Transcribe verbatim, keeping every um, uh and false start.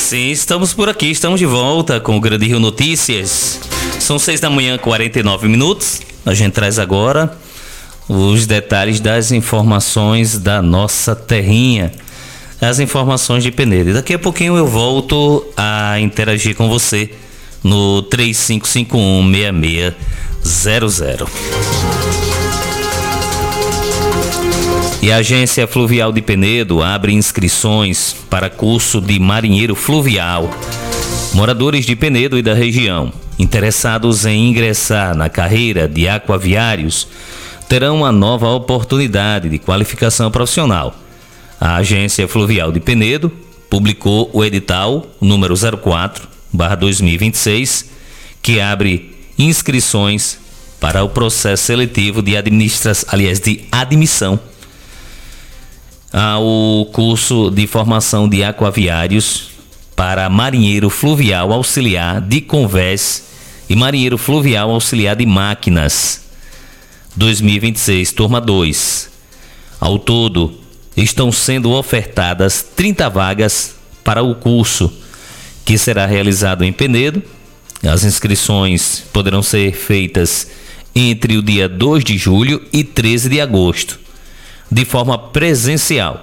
Sim, estamos por aqui, estamos de volta com o Grande Rio Notícias. São seis da manhã, quarenta e nove minutos. A gente traz agora os detalhes das informações da nossa terrinha, as informações de Penedo. E daqui a pouquinho eu volto a interagir com você no três cinco cinco um, seis seis zero zero. E a Agência Fluvial de Penedo abre inscrições para curso de marinheiro fluvial. Moradores de Penedo e da região interessados em ingressar na carreira de aquaviários terão uma nova oportunidade de qualificação profissional. A Agência Fluvial de Penedo publicou o edital número zero quatro barra dois mil e vinte e seis, que abre inscrições para o processo seletivo de administração, aliás, de admissão ao curso de formação de aquaviários para marinheiro fluvial auxiliar de convés e marinheiro fluvial auxiliar de máquinas dois mil e vinte e seis, turma dois. Ao todo, estão sendo ofertadas trinta vagas para o curso, que será realizado em Penedo. As inscrições poderão ser feitas entre o dia dois de julho e treze de agosto, de forma presencial.